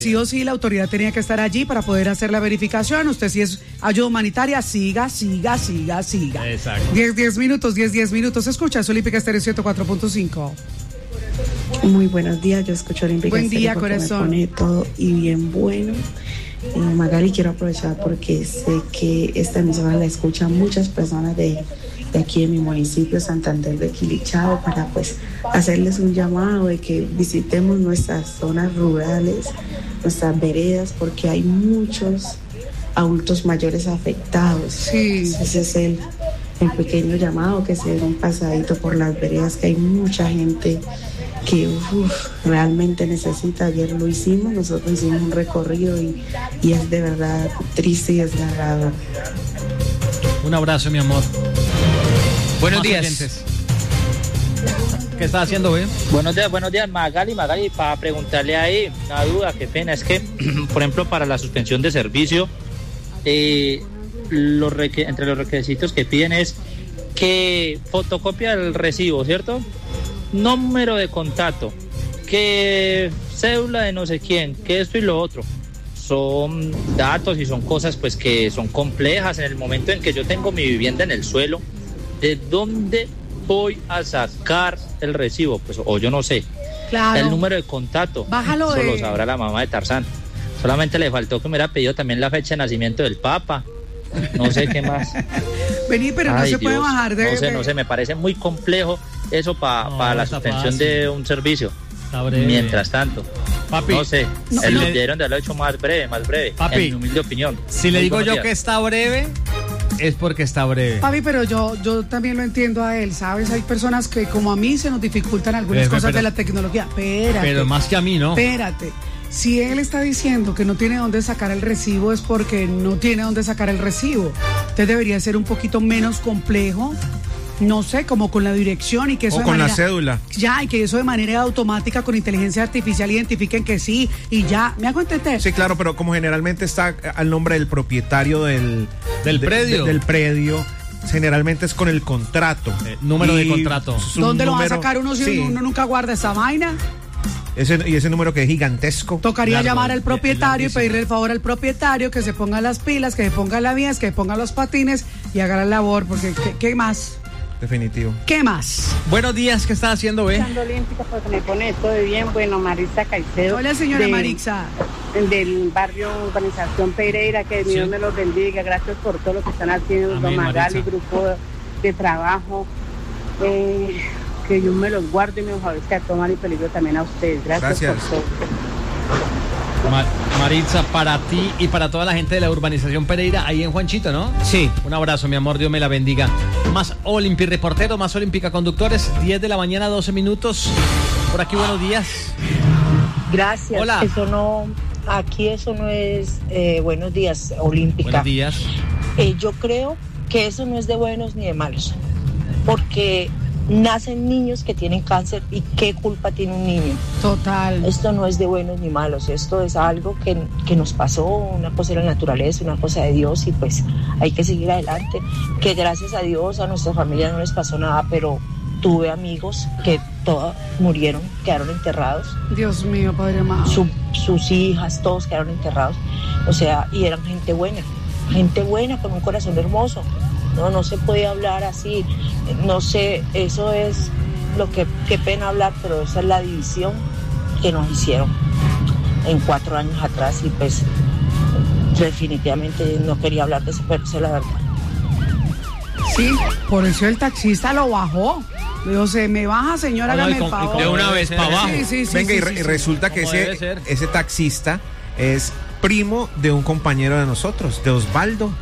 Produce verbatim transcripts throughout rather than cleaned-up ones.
Sí o sí, la autoridad tenía que estar allí para poder hacer la verificación. Usted si es ayuda humanitaria, siga, siga, siga, siga. Exacto. diez, diez minutos, diez, diez minutos. Escucha, Olímpica Estéreo ciento cuatro punto cinco. Muy buenos días, yo escucho Olímpica Buen Estéreo día, porque corazón. me pone todo y bien bueno. Eh, Magali, quiero aprovechar porque sé que esta emisora la escuchan muchas personas de, de aquí en mi municipio, Santander de Quilichao, para pues hacerles un llamado de que visitemos nuestras zonas rurales, nuestras veredas, porque hay muchos adultos mayores afectados. Sí. Ese es el, el pequeño llamado, que se dé un pasadito por las veredas, que hay mucha gente que uf, realmente necesita. Ayer lo hicimos, nosotros hicimos un recorrido y, y es de verdad triste y desgarrador. Un abrazo, mi amor. Buenos Más días. oyentes. ¿Qué estás haciendo, güey? Buenos días, buenos días, Magali, Magali, para preguntarle ahí una duda, qué pena, es que, por ejemplo, para la suspensión de servicio, eh, los requ- entre los requisitos que piden es que fotocopia del recibo, ¿cierto? Número de contacto, que cédula de no sé quién, que esto y lo otro. Son datos y son cosas pues que son complejas. En el momento en que yo tengo mi vivienda en el suelo, ¿de dónde voy a sacar el recibo? Pues o yo no sé. Claro. El número de contacto, Bájalo eso de- lo sabrá la mamá de Tarzán. Solamente le faltó que me hubiera pedido también la fecha de nacimiento del Papa. No sé qué más. Vení, pero no Ay, se puede Dios, bajar de... No sé, de- no sé, me parece muy complejo eso pa- No, para la está suspensión fácil. de un servicio. Está breve. Mientras tanto, Papi, no sé, no, el no. debieron de haberlo hecho más breve, más breve, Papi, en mi humilde opinión. si le Muy digo buenos yo días. que está breve, es porque está breve. Papi, pero yo, yo también lo entiendo a él, ¿sabes? Hay personas que como a mí se nos dificultan algunas Eh, cosas pero- de la tecnología. Espérate. Pero más que a mí, ¿no? Espérate. Si él está diciendo que no tiene dónde sacar el recibo, es porque no tiene dónde sacar el recibo. Entonces debería ser un poquito menos complejo, no sé, como con la dirección y que eso O de con la manera- cédula. Ya, y que eso de manera automática con inteligencia artificial identifiquen que sí y ya. ¿Me hago entender? Sí, claro, pero como generalmente está al nombre del propietario del, Del de- predio. de- del predio, generalmente es con el contrato. Eh, número de contrato. es un ¿Dónde lo va a número- sacar uno si sí, uno nunca guarda esa vaina? ese, y ese número que es gigantesco. Tocaría Largo, llamar al es propietario y larguísimo. pedirle el favor al propietario que se ponga las pilas, que se ponga la vías, que se ponga los patines y haga la labor, porque ¿qué, qué más? Definitivo. ¿Qué más? Buenos días, ¿qué estás haciendo, güey? Olímpica porque me pone esto de bien. Bueno, Marisa Caicedo. Hola, señora de- Marixa. Del barrio Urbanización Pereira, que Dios Sí. me los bendiga. Gracias por todo lo que están haciendo, Amén, don Magali, Maritza. grupo de trabajo. Eh, que Dios me los guarde y me favorezca de todo mal y peligro también a ustedes. Gracias, Gracias. por todo. Ma- Maritza, para ti y para toda la gente de la urbanización Pereira, ahí en Juanchito, ¿no? Sí. Un abrazo, mi amor, Dios me la bendiga. Más Olimpi Reportero, más Olímpica Conductores, diez de la mañana, doce minutos. Por aquí, buenos días. Gracias. Hola. Eso no, aquí eso no es eh, buenos días, Olímpica. Buenos días. Eh, yo creo que eso no es de buenos ni de malos, porque nacen niños que tienen cáncer y qué culpa tiene un niño. Total. Esto no es de buenos ni malos, esto es algo que, que nos pasó, una cosa de la naturaleza, una cosa de Dios y pues hay que seguir adelante. Que gracias a Dios a nuestra familia no les pasó nada, pero tuve amigos que todos murieron, quedaron enterrados. Dios mío, Padre amado. Su- sus hijas, todos quedaron enterrados, o sea, y eran gente buena, gente buena con un corazón hermoso. No, no se puede hablar así, no sé, eso es lo que, qué pena hablar, pero esa es la división que nos hicieron en cuatro años atrás y pues definitivamente no quería hablar de eso, pero esa es la verdad. Sí, por eso el taxista lo bajó. Dijo, se me baja, señora, Ah, no, y hágame el con- y favor. con- De una vez para abajo. Sí, sí, sí. Venga, sí, y, re- sí, y sí. resulta que Como debe ese, ser. ese taxista es primo de un compañero de nosotros, de Osvaldo.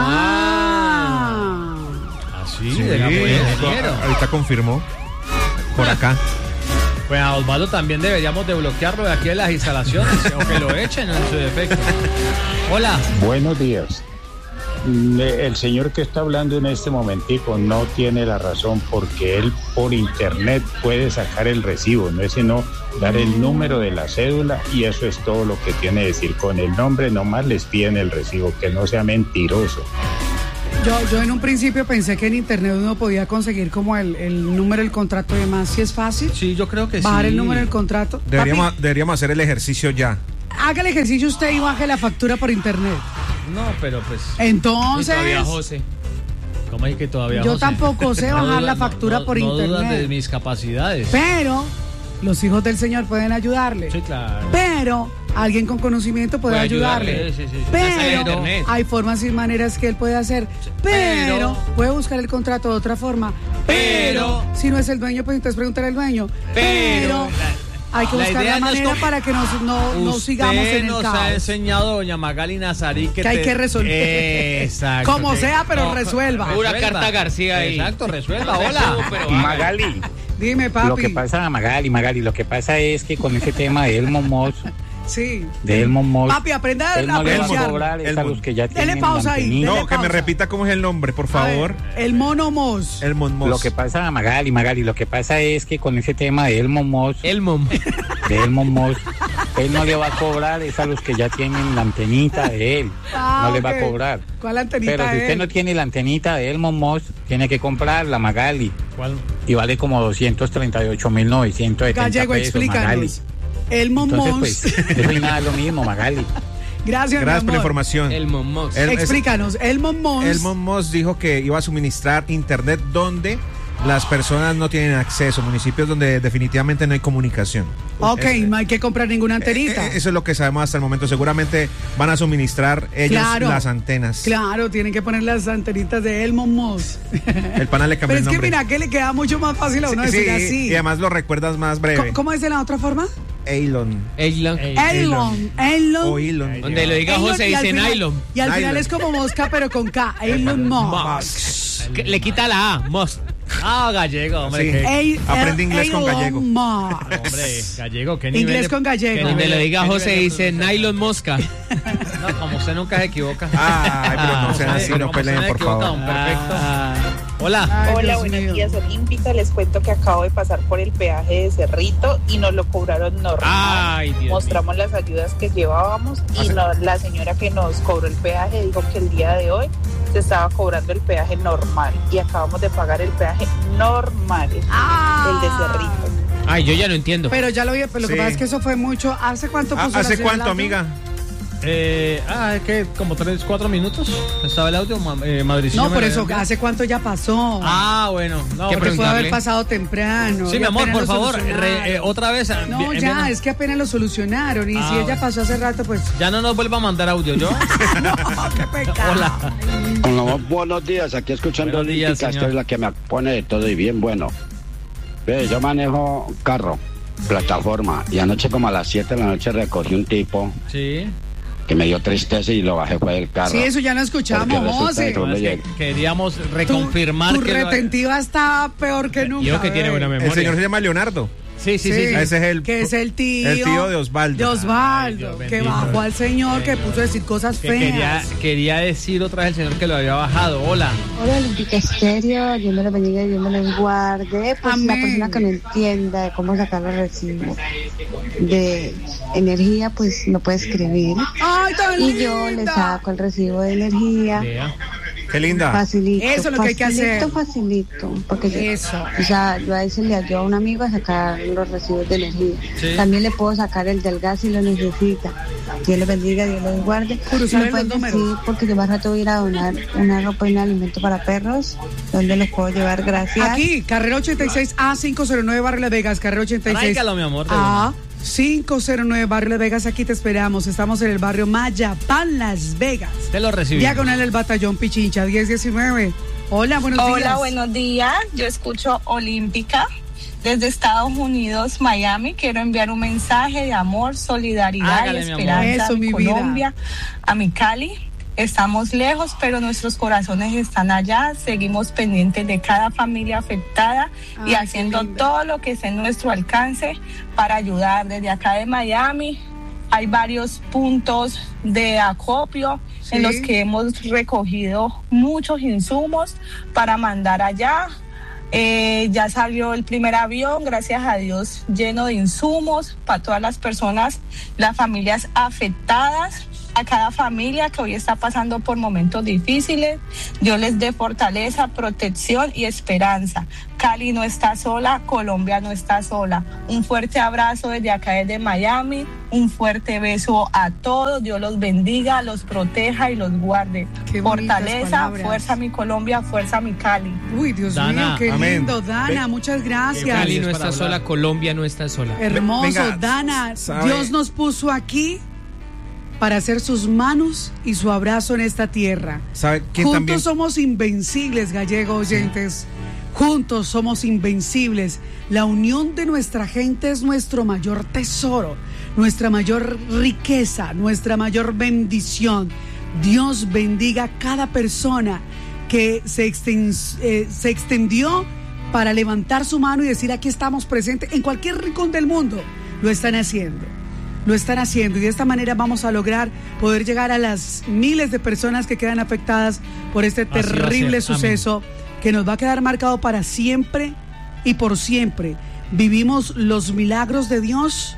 Ah. Así, Sí, de la buena, a- dinero. ahorita confirmó. Por acá. Pues a Osvaldo también deberíamos de bloquearlo de aquí de las instalaciones, o que lo echen en su defecto. Hola. Buenos días. Mm, El señor que está hablando en este momentico no tiene la razón porque él por internet puede sacar el recibo, no es sino dar el número de la cédula y eso es todo lo que tiene que decir. Con el nombre nomás les piden el recibo, que no sea mentiroso. Yo, yo en un principio pensé que en internet uno podía conseguir como el, el número del contrato y demás. ¿Si es fácil? Sí, yo creo que sí. Bajar el número del contrato. Deberíamos, Papi, deberíamos hacer el ejercicio ya. haga el ejercicio usted y baje la factura por internet. No, pero pues. Entonces. Y todavía José. ¿Cómo hay que todavía Yo José? tampoco sé No bajar duda- la factura no- por no internet. dudan de mis capacidades. Pero los hijos del Señor pueden ayudarle. Sí, claro. Pero alguien con conocimiento puede, Puede ayudarle. ayudarle, sí, sí, sí. Pero Pasa en internet. hay formas y maneras que él puede hacer. Pero, Pero- puede buscar el contrato de otra forma. Pero, Pero- si no es el dueño, pues entonces preguntar al dueño. Pero, Pero- hay que La buscar idea la no es manera como- para que nos, no, no Usted sigamos en el nos caos. ha enseñado, doña Magali Nazarí, que, Que hay te- que resolver. Exacto. Como que- sea, pero no, resuelva. Pura resuelva. carta García ahí. Exacto, resuelva. Hola. Pero Magali, Dime, papi. lo que pasa, Magali, Magali, lo que pasa es que con ese tema de Elmo Moss, Sí. de Elmo Moss, Papi, aprenda a él no le va a apreciar. cobrar es a Elmo. los que ya Dele tienen pausa ahí, mantenida. dele No, que me pausa. repita cómo es el nombre, por A favor. ver, el mono Moss. El Monmos. Lo que pasa, Magali, Magali, lo que pasa es que con ese tema de Elmo Moss, El mom. de Elmo Moss, él no le va a cobrar es a los que ya tienen la antenita de él. Ah, no le va ok. a cobrar. ¿Cuál antenita Pero si de usted él? no tiene la antenita de Elmo Moss, tiene que comprarla, Magali. ¿Cuál? Y vale como doscientos treinta y ocho mil novecientos setenta Gallego, pesos, Magali. explícanos. El Monmos. Entonces, pues, eso y nada es lo mismo, Magali. Gracias, Gracias mi por la amor. información. El momos. El- es- Explícanos. El Monmos. El Monmos dijo que iba a suministrar internet donde las personas no tienen acceso, municipios donde definitivamente no hay comunicación. Ok, Es- no hay que comprar ninguna eh, antenita. eh, Eso es lo que sabemos hasta el momento. Seguramente van a suministrar ellos Claro. las antenas. Claro, tienen que poner las antenitas de El Monmos. El pana le Pero cambió es el que nombre. mira, que le queda mucho más fácil a uno Sí, decir sí, así. y además lo recuerdas más breve. ¿Cómo, ¿Cómo es de la otra forma? Elon. Elon. Elon. Elon. O Elon. Donde lo diga Elon, José y al dice final- nylon. Y al final Nylon. es como mosca, pero con K. Elon Musk. Que Le quita la A. Mos. Ah, gallego, hombre. Sí. que- Ey, Aprende el- inglés con Elon gallego. Musk. hombre, gallego, ¿qué nivel? Inglés de- con gallego. qué Donde nivel lo de- diga qué José nivel de dice pronunciación? nylon mosca. No, como usted nunca se equivoca. Ay, pero no sean Ah, así, como no usted peleen, se por equivoca, favor. un perfecto. Ah. Hola. Ay, Hola, Dios buenos mío. días, Olímpica. Les cuento que acabo de pasar por el peaje de Cerrito y nos lo cobraron normal. Ay, Dios mío. Mostramos las ayudas que llevábamos y no- la señora que nos cobró el peaje dijo que el día de hoy se estaba cobrando el peaje normal y acabamos de pagar el peaje normal, Ah. el de Cerrito. Ay, yo ya no entiendo. Pero ya lo vi, pero lo que Sí. pasa es que eso fue mucho. ¿Hace cuánto Ah, puso la ¿Hace señora cuánto, el audio? amiga? Eh, ah, es que como tres, cuatro minutos estaba el audio, ma- eh, Madricillo No, me por lo eso, envió. ¿hace cuánto ya pasó? Ah, bueno. No, ¿Qué pero- Porque puede haber preguntarle? pasado temprano. Sí, y mi amor, apenas por lo favor, solucionaron. re- eh, otra vez. No, envi- ya, envíanos- es que apenas lo solucionaron. Y Ah, si ella bueno. pasó hace rato, pues. Ya no nos vuelva a mandar audio, ¿yo? No, qué pecado. Hola. Bueno, buenos días, aquí escuchando Buenos días, Olímpica, señor. esta es la que me pone de todo y bien bueno. Ve, yo manejo carro, plataforma, y anoche como a las siete de la noche recogí un tipo Sí. que me dio tristeza y lo bajé fue del carro. Sí, eso ya lo escuchamos, Porque resulta José. que- No, es que queríamos reconfirmar Tu, tu que lo- retentiva está peor que nunca. Yo que tiene ve. buena El memoria. señor se llama Leonardo. Sí, sí, sí. sí. Ese es el, Que es el tío. el tío de Osvaldo. De Osvaldo, Ay, Dios que bendito. bajó al señor, que puso a decir cosas Que feas. quería, quería decir otra vez el señor que lo había bajado. Hola. Hola, Olímpica Estéreo, Dios me lo bendiga y Dios me lo guarde. Pues Amén. la persona que no entienda de cómo sacar los recibos de energía, pues no puede escribir. Ay, tan Y yo le linda. saco el recibo de energía. Lea. Qué linda. Facilito. Eso es lo que hay que hacer. Facilito, facilito. Porque yo, Eso. o sea, yo a veces le ayudo a un amigo a sacar los recibos de energía. Sí. También le puedo sacar el del gas si lo necesita. Dios le bendiga, Dios lo guarde. Puro, Y ¿saben me pueden los decir, números? porque yo más rato voy a ir a donar una ropa y un alimento para perros. ¿Dónde los puedo llevar? Gracias. Aquí, carrera ochenta y seis A quinientos nueve, Barrio Las Vegas, carrera ochenta y seis Tráigalo, mi amor, de A quinientos nueve, Barrio Las Vegas, aquí te esperamos. Estamos en el barrio Mayapán, Las Vegas. Te lo recibí. Diagonal el Batallón Pichincha, diez diecinueve. Hola, buenos días. Hola, buenos días. Yo escucho Olímpica desde Estados Unidos, Miami. Quiero enviar un mensaje de amor, solidaridad Hágale, y mi amor. esperanza Eso, a mi mi vida. Colombia, a mi Cali. Estamos lejos, pero nuestros corazones están allá. Seguimos pendientes de cada familia afectada Ay, y qué haciendo linda. todo lo que esté en nuestro alcance para ayudar. Desde acá de Miami hay varios puntos de acopio Sí. en los que hemos recogido muchos insumos para mandar allá. Eh, ya salió el primer avión, gracias a Dios, lleno de insumos para todas las personas, las familias afectadas. a cada familia que hoy está pasando por momentos difíciles. Dios les dé fortaleza, protección y esperanza. Cali no está sola, Colombia no está sola. Un fuerte abrazo desde acá, desde Miami. Un fuerte beso a todos. Dios los bendiga, los proteja y los guarde. Qué fortaleza, fuerza mi Colombia, fuerza mi Cali. Uy, Dios Dana. mío, qué Amén. lindo, Dana, Ve- muchas gracias. Cali no está sola, Colombia no está sola. Hermoso, Venga, Dana. ¿sabe? Dios nos puso aquí para hacer sus manos y su abrazo en esta tierra. ¿Sabe quién Juntos también? somos invencibles, gallego oyentes. Juntos somos invencibles. La unión de nuestra gente es nuestro mayor tesoro, nuestra mayor riqueza, nuestra mayor bendición. Dios bendiga a cada persona que se, exten- eh, se extendió para levantar su mano y decir: aquí estamos presentes en cualquier rincón del mundo. Lo están haciendo. Lo están haciendo y de esta manera vamos a lograr poder llegar a las miles de personas que quedan afectadas por este Así va a terrible ser. suceso que nos va a quedar marcado para siempre y por siempre. Vivimos los milagros de Dios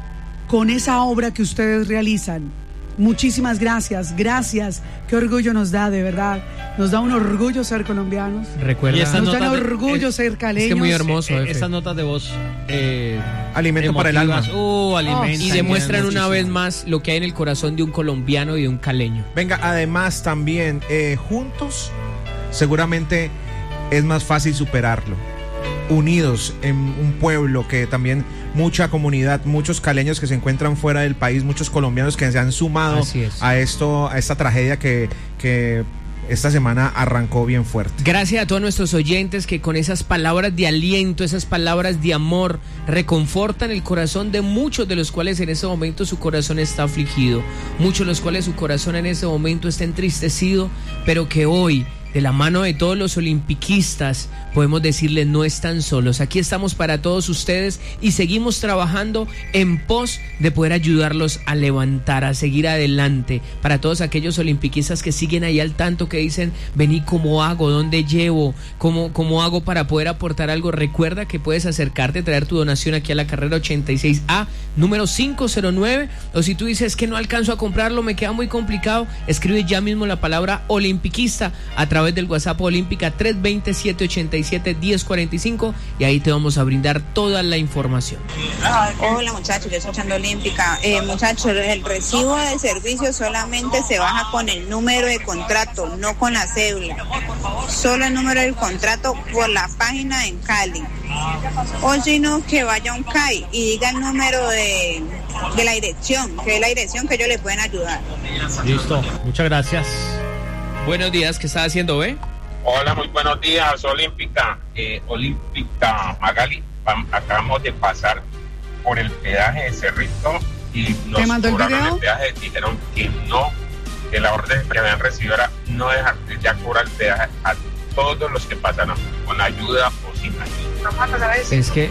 con esa obra que ustedes realizan. Muchísimas gracias, gracias. Qué orgullo nos da, de verdad. Nos da un orgullo ser colombianos. Recuerda. Y estas Nos da un notas de- orgullo es- ser caleños. es que muy hermoso. Eh, Efe. Estas notas de voz. Eh, Alimento para el alma. emotivas. Uh, alimentan. Y demuestran muchísimo. una vez más lo que hay en el corazón de un colombiano y de un caleño. Venga, además también, eh, juntos, seguramente es más fácil superarlo. Unidos en un pueblo que también mucha comunidad, muchos caleños que se encuentran fuera del país, muchos colombianos que se han sumado Así es. a esto, a esta tragedia que, que esta semana arrancó bien fuerte. Gracias a todos nuestros oyentes que con esas palabras de aliento, esas palabras de amor, reconfortan el corazón de muchos de los cuales en ese momento su corazón está afligido, muchos de los cuales su corazón en ese momento está entristecido, pero que hoy, de la mano de todos los olimpiquistas, podemos decirles: no están solos, aquí estamos para todos ustedes y seguimos trabajando en pos de poder ayudarlos a levantar, a seguir adelante. Para todos aquellos olimpiquistas que siguen ahí al tanto, que dicen: vení, ¿cómo hago? ¿Dónde llevo? ¿Cómo, cómo hago para poder aportar algo? Recuerda que puedes acercarte, traer tu donación aquí a la carrera ochenta y seis A, número cinco cero nueve, o si tú dices que no alcanzo a comprarlo, me queda muy complicado, escribe ya mismo la palabra olimpiquista a través del WhatsApp Olímpica tres dos cero, siete ocho siete, uno cero cuatro cinco y ahí te vamos a brindar toda la información. Hola muchachos, yo soy Chando Olímpica. Eh, muchachos, el recibo de servicio solamente se baja con el número de contrato, no con la cédula. Solo el número del contrato por la página en Cali. O si no, que vaya a un C A I y diga el número de, de la dirección, que es la dirección que ellos le pueden ayudar. Listo, muchas gracias. Buenos días, ¿qué estás haciendo, eh? Hola, muy buenos días, Olímpica. Eh, Olímpica Magali, vam- acabamos de pasar por el peaje de Cerrito y nos ¿Te mandó el cobraron video? el peaje, dijeron que no, que la orden que habían recibido era no dejar de ya cobrar el peaje a todos los que pasaron con ayuda o sin ayuda. Es que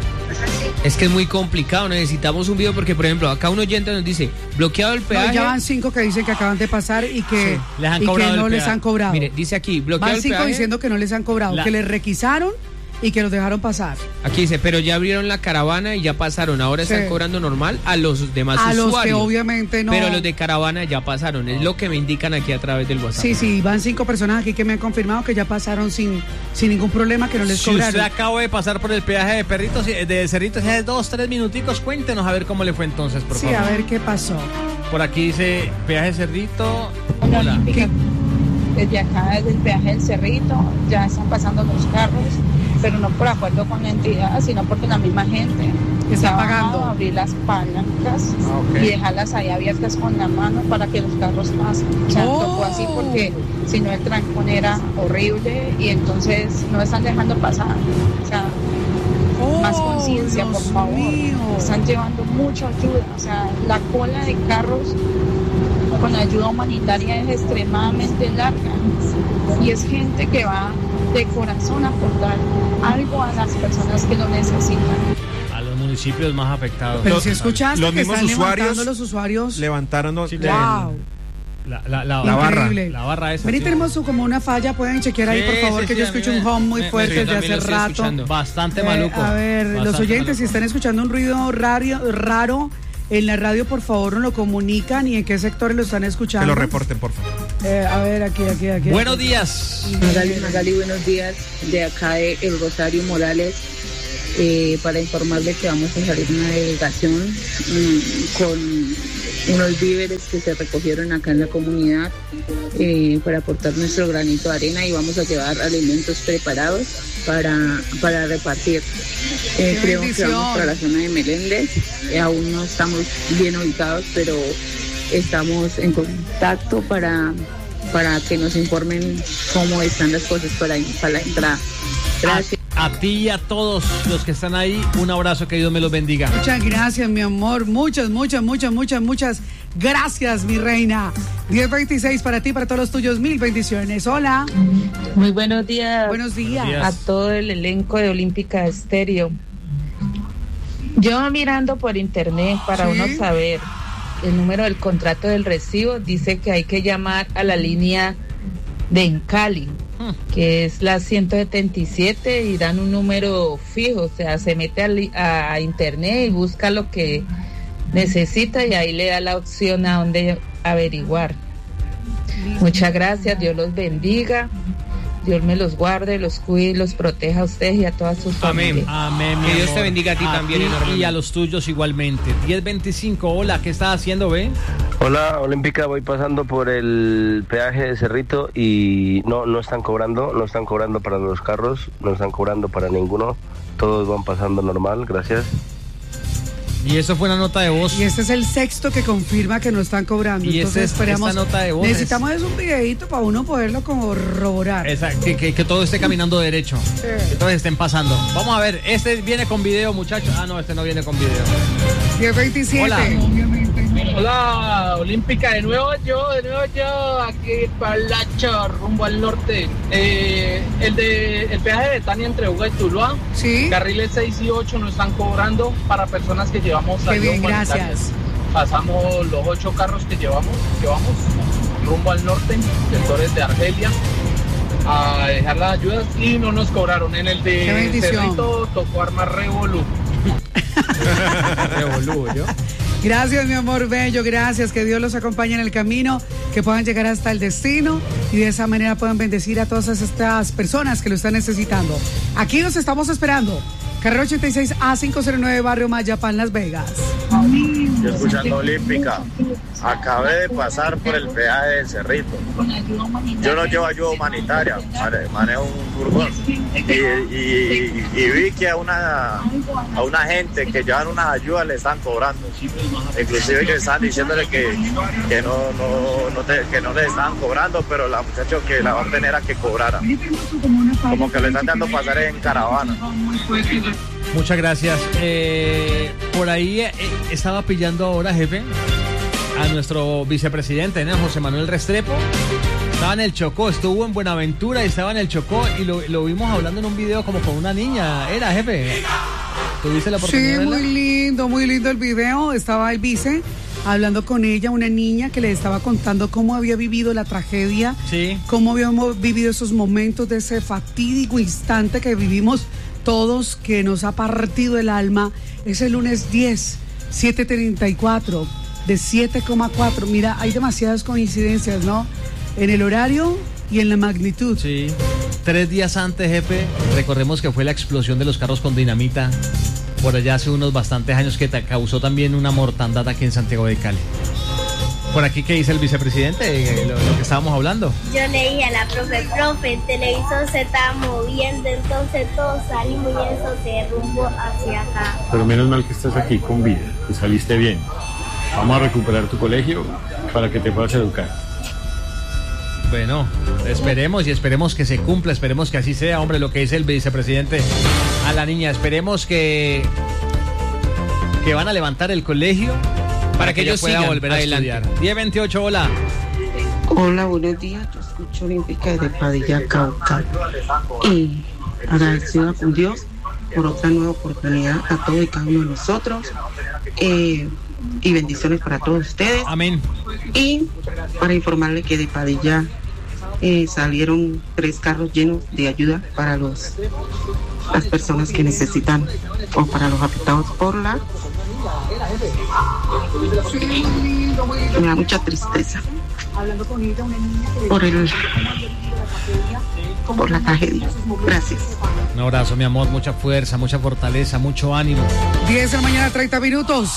es que es muy complicado, necesitamos un video porque, por ejemplo, acá un oyente nos dice: bloqueado el No, peaje. ya van cinco que dicen que acaban de pasar y que, Sí, les han y que cobrado el no les peaje. han cobrado. Mire, dice aquí, bloqueado Van el cinco peaje. diciendo que no les han cobrado, La- que les requisaron y que los dejaron pasar. Aquí dice, pero ya abrieron la caravana y ya pasaron, ahora Sí. están cobrando normal a los demás A los que usuarios. obviamente no. Pero los de caravana ya pasaron, es lo que me indican aquí a través del WhatsApp. Sí, sí, van cinco personas aquí que me han confirmado que ya pasaron sin, sin ningún problema, que no les Si cobraron. usted acaba de pasar por el peaje de perritos, de cerritos hace dos, tres minuticos, cuéntenos a ver cómo le fue entonces, por Sí, favor. a ver qué pasó. Por aquí dice peaje Cerrito. Hola, Hola. Olímpica. Desde acá, desde el peaje del Cerrito, ya están pasando los carros, pero no por acuerdo con la entidad, sino porque la misma gente Está se ha bajado pagando. a abrir las palancas Ah, ok. y dejarlas ahí abiertas con la mano para que los carros pasen. O sea, Oh. tocó así porque si no el trancón era horrible y entonces no están dejando pasar. O sea, Oh, más conciencia, por Dios favor. mío. Están llevando mucha ayuda. O sea, la cola de carros con ayuda humanitaria es extremadamente larga. Y es gente que va de corazón a aportar algo a las personas que lo necesitan. A los municipios más afectados. Pero Los- si escuchaste los que mismos están usuarios levantando los usuarios. Levantaron Sí, el- Wow. La, la, la, La barra. Increíble. La barra esa. Vení, sí. tenemos como una falla, pueden chequear ahí, Sí, por favor, sí, que sí, yo a mí escucho me- un home muy me- fuerte me- desde también lo hace estoy rato. escuchando. Bastante Eh, maluco. a ver, los Bastante oyentes, maluco. si están escuchando un ruido radio, raro, en la radio, por favor, nos lo comunican y en qué sectores lo están escuchando. Que lo reporten, por favor. Eh, a ver, aquí, aquí, aquí. Buenos aquí. días. Magali, Magali, buenos días. De acá de El Rosario Morales, eh, para informarle que vamos a salir una delegación mmm, con unos víveres que se recogieron acá en la comunidad eh, para aportar nuestro granito de arena y vamos a llevar alimentos preparados para, para repartir. Eh, creo que vamos para la zona de Meléndez, eh, aún no estamos bien ubicados, pero estamos en contacto para, para que nos informen cómo están las cosas para, para la entrada. Gracias. A, a ti y a todos los que están ahí, un abrazo, que Dios me los bendiga. Muchas gracias, mi amor. Muchas, muchas, muchas, muchas, muchas gracias, mi reina. diez veintiséis para ti, para todos los tuyos. Mil bendiciones. Hola. Muy buenos días. Buenos días. A todo el elenco de Olímpica Estéreo. Yo mirando por internet para ¿Sí? uno saber el número del contrato del recibo, dice que hay que llamar a la línea de Encali, que es la ciento setenta y siete, y dan un número fijo, o sea, se mete a, a internet y busca lo que necesita y ahí le da la opción a dónde averiguar. Muchas gracias, Dios los bendiga, Dios me los guarde, los cuide y los proteja a ustedes y a todas sus familias. Amén. Que Dios te bendiga a ti a también ti enormemente. y a los tuyos igualmente. diez veinticinco, hola, ¿qué estás haciendo, ve? Hola, Olímpica, voy pasando por el peaje de Cerrito y no, no están cobrando, no están cobrando para los carros, no están cobrando para ninguno, todos van pasando normal, gracias. Y eso fue una nota de voz. Y este es el sexto que confirma que no están cobrando. Y Entonces esta es- esperamos. esta nota de voz necesitamos es un videito para uno poderlo corroborar. Exacto, que, que, que todo esté caminando derecho. Que todos estén pasando. Vamos a ver, este viene con video, muchachos. Ah, no, este no viene con video. diez veintisiete. Hola. Hola, Olímpica, de nuevo yo, de nuevo yo, aquí Palacho, rumbo al norte. Eh, el de el peaje de Tania entre Uga y Tuluá, ¿Sí? carriles seis y ocho no están cobrando para personas que llevamos Qué ayuda bien, humanitaria. gracias. Pasamos los ocho carros que llevamos, llevamos rumbo al norte, sectores de Argelia, a dejar las ayudas y no nos cobraron. En el Qué de bendición. Cerrito tocó armar revolú. Revolú, ¿yo? Gracias, mi amor bello, gracias, que Dios los acompañe en el camino, que puedan llegar hasta el destino y de esa manera puedan bendecir a todas estas personas que lo están necesitando. Aquí nos estamos esperando. Carrera ochenta y seis A quinientos nueve, Barrio Mayapán, Las Vegas. Yo escuchando Olímpica, acabé de pasar por el peaje del Cerrito. Yo no llevo ayuda humanitaria, mane- manejo un furgón. Y, y- y vi que a una, a una gente que llevan unas ayudas le están cobrando. Inclusive que están diciéndole que, que, no, no, no te- que no le están cobrando, pero la muchacha que la orden era que cobrara. Como que le están dando pasar en caravana. Muchas gracias. Eh, por ahí eh, estaba pillando ahora, jefe, a nuestro vicepresidente, ¿no? José Manuel Restrepo. Estaba en el Chocó, estuvo en Buenaventura y estaba en el Chocó y lo, lo vimos hablando en un video como con una niña. ¿Era, jefe? ¿Tuviste la oportunidad Sí, de verla? muy lindo, muy lindo el video. Estaba el vice hablando con ella, una niña que le estaba contando cómo había vivido la tragedia, Sí. cómo habíamos vivido esos momentos de ese fatídico instante que vivimos todos, que nos ha partido el alma. Es el lunes diez, siete treinta y cuatro, de siete coma cuatro. Mira, hay demasiadas coincidencias, ¿no? En el horario y en la magnitud. Sí. Tres días antes, jefe, recordemos que fue la explosión de los carros con dinamita por allá hace unos bastantes años que ta- causó también una mortandad aquí en Santiago de Cali. Por aquí, ¿qué dice el vicepresidente? Eh, Lo, lo que estábamos hablando. Yo le dije a la profe, profe, el televisor se estaba moviendo, entonces todos salimos y eso de rumbo hacia acá. Pero menos mal que estás aquí con vida, que saliste bien. Vamos a recuperar tu colegio para que te puedas educar. Bueno, esperemos y esperemos que se cumpla, esperemos que así sea, hombre, lo que dice el vicepresidente a la niña. Esperemos que, que van a levantar el colegio para, que, que ella ellos pueda sigan volver a adelante. estudiar. diez veintiocho, hola. Hola, buenos días. Yo escucho Olímpica de Padilla, Cauca. Y agradecida con Dios por otra nueva oportunidad a todos y cada uno de nosotros. Eh, y bendiciones para todos ustedes. Amén. Y para informarle que de Padilla eh, salieron tres carros llenos de ayuda para los las personas que necesitan o para los afectados por la Me da mucha tristeza por el por la tragedia. Gracias. Un abrazo, mi amor, mucha fuerza, mucha fortaleza, mucho ánimo. diez de la mañana, treinta minutos.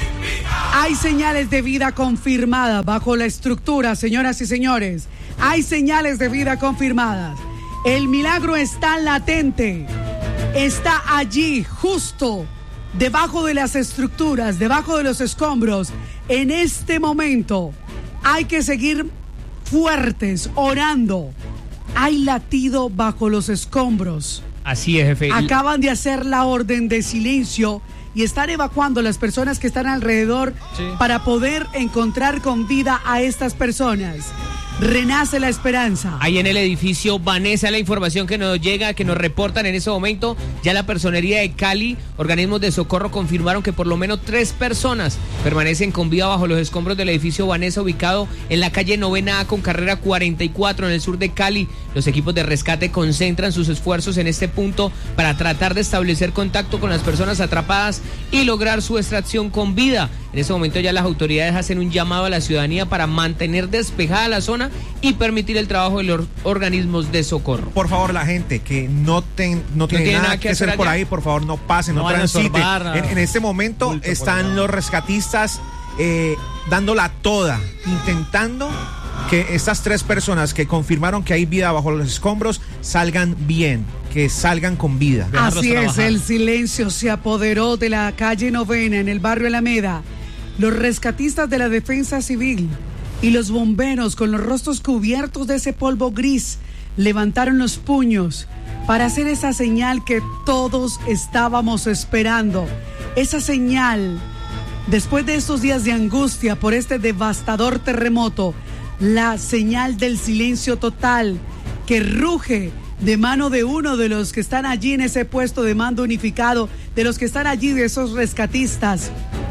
Hay señales de vida confirmadas bajo la estructura, señoras y señores. Hay señales de vida confirmadas. El milagro está latente. Está allí, justo debajo de las estructuras, debajo de los escombros. En este momento hay que seguir fuertes, orando. Hay latido bajo los escombros. Así es, jefe. Acaban de hacer la orden de silencio y están evacuando a las personas que están alrededor, sí, para poder encontrar con vida a estas personas. Renace la esperanza. Ahí en el edificio Vanessa, la información que nos llega, que nos reportan en ese momento, ya la Personería de Cali, organismos de socorro confirmaron que por lo menos tres personas permanecen con vida bajo los escombros del edificio Vanessa, ubicado en la calle Novena A con carrera cuarenta y cuatro en el sur de Cali. Los equipos de rescate concentran sus esfuerzos en este punto para tratar de establecer contacto con las personas atrapadas y lograr su extracción con vida. En ese momento ya las autoridades hacen un llamado a la ciudadanía para mantener despejada la zona y permitir el trabajo de los organismos de socorro. Por favor, la gente que no, ten, no, tiene, no tiene nada, nada que hacer, hacer por ahí, por favor, no pasen, no, no transiten. En, en este momento Culto, están los rescatistas eh, dándola toda, intentando que estas tres personas que confirmaron que hay vida bajo los escombros salgan bien, que salgan con vida. Así es, el silencio se apoderó de la calle Novena en el barrio Alameda. Los rescatistas de la Defensa Civil y los bomberos, con los rostros cubiertos de ese polvo gris, levantaron los puños para hacer esa señal que todos estábamos esperando. Esa señal, después de estos días de angustia por este devastador terremoto, la señal del silencio total que ruge de mano de uno de los que están allí en ese puesto de mando unificado, de los que están allí, de esos rescatistas,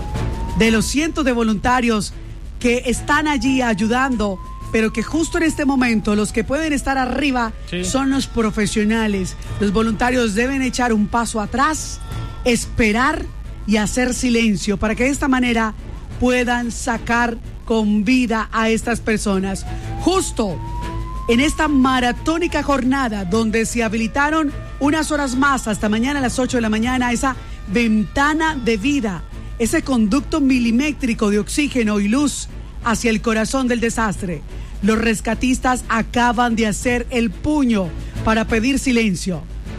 de los cientos de voluntarios que están allí ayudando, pero que justo en este momento los que pueden estar arriba, sí, son los profesionales. Los voluntarios deben echar un paso atrás, esperar y hacer silencio para que de esta manera puedan sacar con vida a estas personas. Justo en esta maratónica jornada donde se habilitaron unas horas más hasta mañana a las ocho de la mañana, esa ventana de vida, ese conducto milimétrico de oxígeno y luz hacia el corazón del desastre. Los rescatistas acaban de hacer el puño para pedir silencio.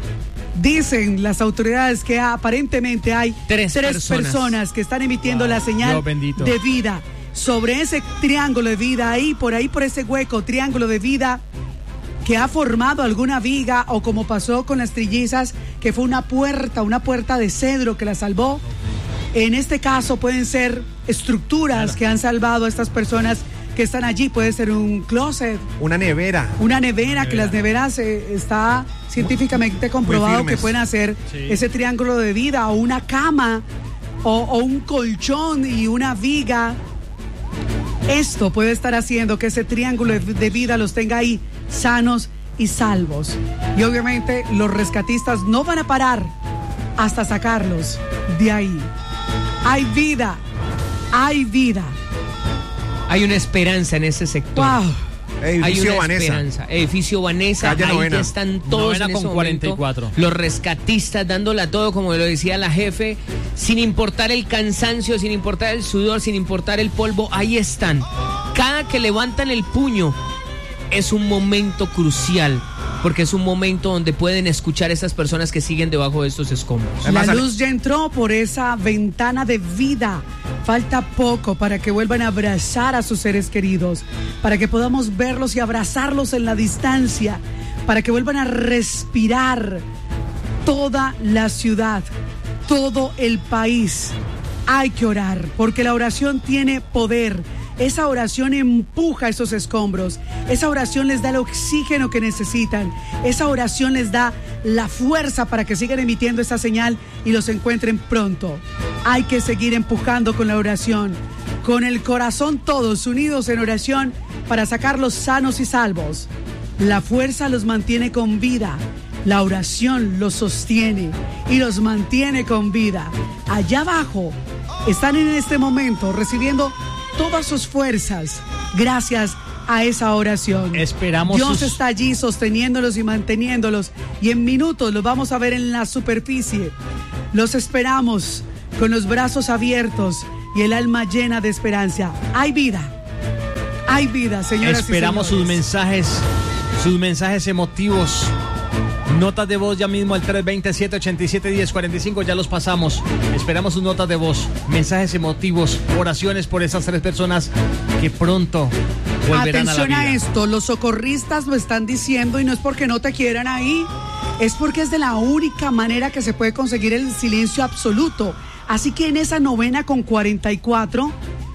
Dicen las autoridades que aparentemente hay tres, tres personas. personas que están emitiendo wow, la señal de vida. Sobre ese triángulo de vida, ahí, por ahí, por ese hueco, triángulo de vida que ha formado alguna viga, o como pasó con las trillizas, que fue una puerta, una puerta de cedro que la salvó. En este caso pueden ser estructuras claro. que han salvado a estas personas que están allí. Puede ser un closet. Una nevera. Una nevera, nevera. que las neveras eh, está científicamente comprobado que pueden hacer sí. ese triángulo de vida, o una cama, o, o un colchón y una viga. Esto puede estar haciendo que ese triángulo de vida los tenga ahí sanos y salvos. Y obviamente los rescatistas no van a parar hasta sacarlos de ahí. Hay vida, hay vida. Hay una esperanza en ese sector. Wow. Edificio Hay una Vanessa. esperanza. Edificio Vanessa, Calle ahí Novena. ya están todos Novena en ese con cuarenta y cuatro. momento. Los rescatistas dándola todo, como lo decía la jefe, sin importar el cansancio, sin importar el sudor, sin importar el polvo, ahí están. Cada que levantan el puño es un momento crucial, porque es un momento donde pueden escuchar a esas personas que siguen debajo de estos escombros. La luz ya entró por esa ventana de vida. Falta poco para que vuelvan a abrazar a sus seres queridos, para que podamos verlos y abrazarlos en la distancia, para que vuelvan a respirar toda la ciudad, todo el país. Hay que orar, porque la oración tiene poder. Esa oración empuja esos escombros. Esa oración les da el oxígeno que necesitan. Esa oración les da la fuerza para que sigan emitiendo esa señal y los encuentren pronto. Hay que seguir empujando con la oración, con el corazón todos unidos en oración para sacarlos sanos y salvos. La fuerza los mantiene con vida. La oración los sostiene y los mantiene con vida. Allá abajo, están en este momento recibiendo todas sus fuerzas gracias a esa oración. Esperamos Dios sus... está allí sosteniéndolos y manteniéndolos, y en minutos los vamos a ver en la superficie. Los esperamos con los brazos abiertos y el alma llena de esperanza. Hay vida, hay vida, señoras Esperamos y señores. sus mensajes, sus mensajes emotivos. Notas de voz ya mismo al tres dos cero, siete ocho siete, uno cero cuatro cinco, ya los pasamos. Esperamos sus notas de voz, mensajes emotivos, oraciones por esas tres personas que pronto volverán Atención a la vida. a esto, los socorristas lo están diciendo y no es porque no te quieran ahí, es porque es de la única manera que se puede conseguir el silencio absoluto. Así que en esa novena con cuarenta y cuatro,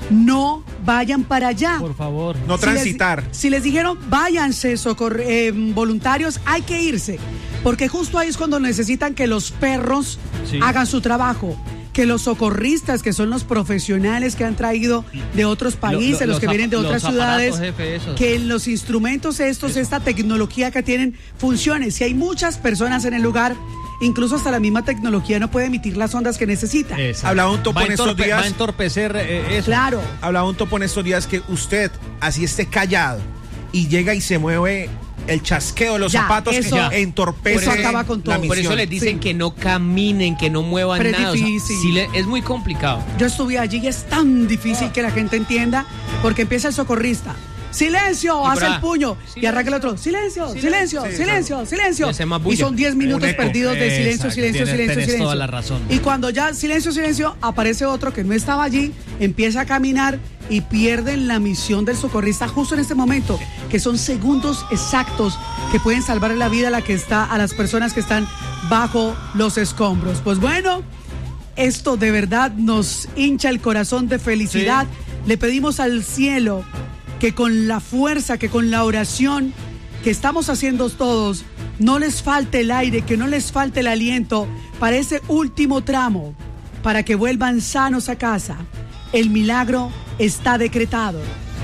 no vayan para allá. Por favor. No Si transitar. Les, si les dijeron, váyanse, socor- eh, voluntarios, hay que irse. Porque justo ahí es cuando necesitan que los perros Sí. hagan su trabajo. Que los socorristas, que son los profesionales que han traído de otros países, Lo- lo- los que los vienen de ap- otras los ciudades, aparatos, jefe, esos. que los instrumentos estos, esta tecnología que tienen, funcione. Si hay muchas personas en el lugar, incluso hasta la misma tecnología no puede emitir las ondas que necesita. Exacto. Hablaba un topo va a en estos entorpe- días. Va a entorpecer eh, eso. Claro. Hablaba un topo en estos días que usted, así esté callado y llega y se mueve el chasqueo de los Ya, zapatos, eso- que entorpece eso acaba con todo. la Por misión. eso les dicen Sí. que no caminen, que no muevan Pero es nada. O sea, difícil. sí le- es muy complicado. Yo estuve allí y es tan difícil que la gente entienda, porque empieza el socorrista. ¡Silencio! Y Hace para- el puño. Y arranca el otro. ¡Silencio! ¡Silencio! Sí, ¡Silencio! ¡Silencio! Y hace más Y bulla. son diez minutos Un eco. perdidos de silencio, Exacto. silencio, Tienes- silencio, tenés silencio. toda la razón. Y cuando ya silencio, silencio, aparece otro que no estaba allí, empieza a caminar y pierden la misión del socorrista justo en este momento, que son segundos exactos que pueden salvar la vida a la que está, a las personas que están bajo los escombros. Pues bueno, esto de verdad nos hincha el corazón de felicidad. Le pedimos al cielo que con la fuerza, que con la oración que estamos haciendo todos, no les falte el aire, que no les falte el aliento para ese último tramo, para que vuelvan sanos a casa. El milagro está decretado.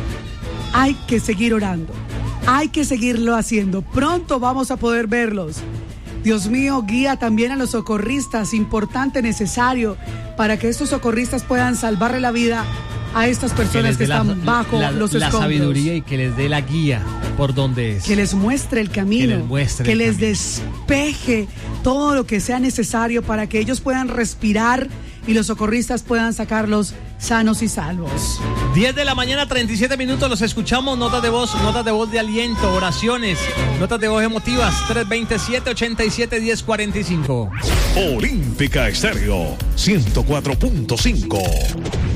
Hay que seguir orando, hay que seguirlo haciendo. Pronto vamos a poder verlos. Dios mío, guía también a los socorristas, importante, necesario, para que estos socorristas puedan salvarle la vida a estas Que personas les que, dé la- están bajo la, los la escombros. sabiduría y que les dé la guía por donde es. Que les muestre el camino, Que les muestre que el les camino. despeje todo lo que sea necesario para que ellos puedan respirar y los socorristas puedan sacarlos sanos y salvos. diez de la mañana, treinta y siete minutos, los escuchamos, notas de voz, notas de voz de aliento, oraciones, notas de voz emotivas, tres dos cero, siete ocho siete, uno cero cuatro cinco. Olímpica Estéreo ciento cuatro punto cinco.